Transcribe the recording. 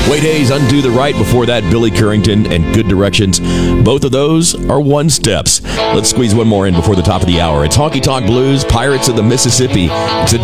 Wade Hayes, Undo the Right. Before that, Billy Currington and Good Directions. Both of those are one steps. Let's squeeze one more in before the top of the hour. It's Honky Tonk Blues, Pirates of the Mississippi. It's a